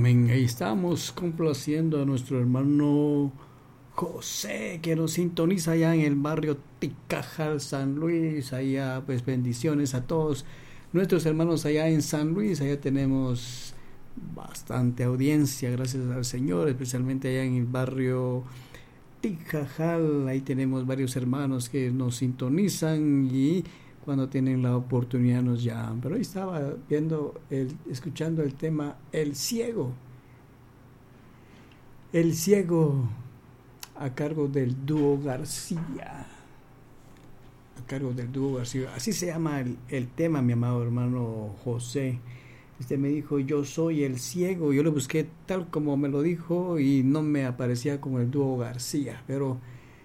Amén. Ahí estamos complaciendo a nuestro hermano José, que nos sintoniza allá en el barrio Ticajal, San Luis. Allá pues bendiciones a todos nuestros hermanos allá en San Luis. Allá tenemos bastante audiencia, gracias al Señor, especialmente allá en el barrio Ticajal. Ahí tenemos varios hermanos que nos sintonizan y cuando tienen la oportunidad nos llaman. Pero hoy estaba escuchando el tema El Ciego a cargo del dúo García. Así se llama el tema, mi amado hermano José. Me dijo, yo soy el ciego. Yo lo busqué tal como me lo dijo y no me aparecía como el dúo García, pero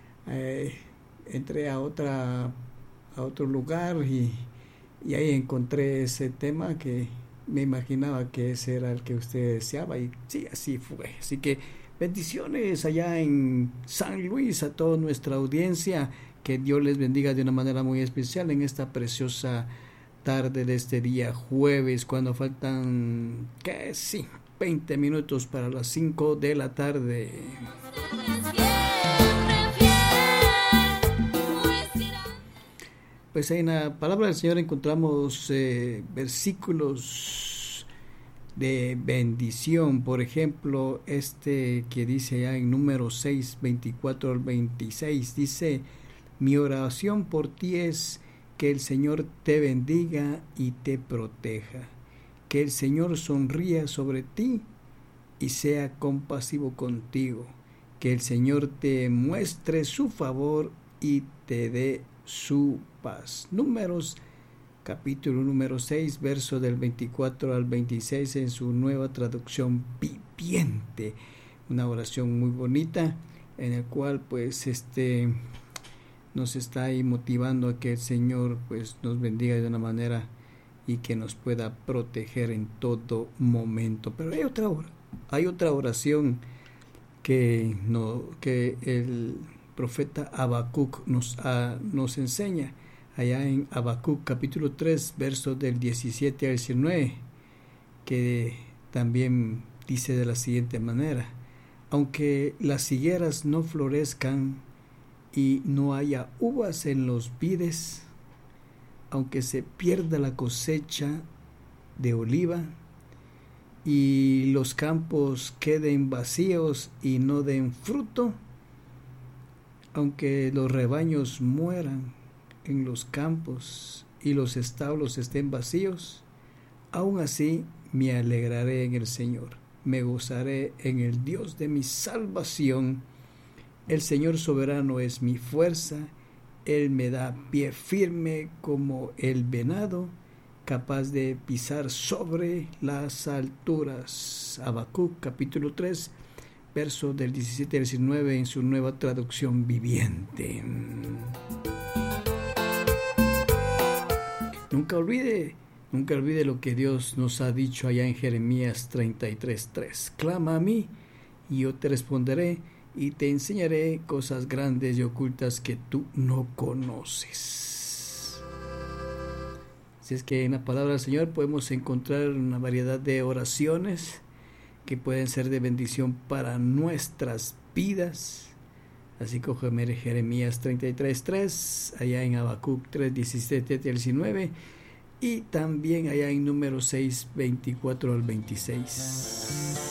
entré a otro lugar y ahí encontré ese tema que me imaginaba que ese era el que usted deseaba, y sí, así fue. Así que bendiciones allá en San Luis a toda nuestra audiencia. Que Dios les bendiga de una manera muy especial en esta preciosa tarde de este día jueves, cuando faltan 20 minutos para las 5 de la tarde. Pues en la palabra del Señor encontramos versículos de bendición. Por ejemplo, que dice allá en Números 6, 24 al 26, dice: mi oración por ti es que el Señor te bendiga y te proteja, que el Señor sonría sobre ti y sea compasivo contigo, que el Señor te muestre su favor y te dé su paz. Números, capítulo número 6, verso del 24 al 26 en su nueva traducción viviente. Una oración muy bonita en el cual pues nos está ahí motivando a que el Señor pues nos bendiga de una manera y que nos pueda proteger en todo momento. Pero hay otra oración que el profeta Habacuc nos enseña allá en Habacuc capítulo 3 versos del 17 al 19, que también dice de la siguiente manera: aunque las higueras no florezcan y no haya uvas en los vides, aunque se pierda la cosecha de oliva y los campos queden vacíos y no den fruto, aunque los rebaños mueran en los campos y los establos estén vacíos, aún así me alegraré en el Señor, me gozaré en el Dios de mi salvación. El Señor soberano es mi fuerza, Él me da pie firme como el venado, capaz de pisar sobre las alturas. Habacuc capítulo 3, verso del 17 al 19 en su nueva traducción viviente. Nunca olvide lo que Dios nos ha dicho allá en Jeremías 33:3. Clama a mí y yo te responderé y te enseñaré cosas grandes y ocultas que tú no conoces. Así es que en la palabra del Señor podemos encontrar una variedad de oraciones que pueden ser de bendición para nuestras vidas. Así como Jeremías 33:3, allá en Habacuc 3:17 al 19 y también allá en Números 6, 24 al 26.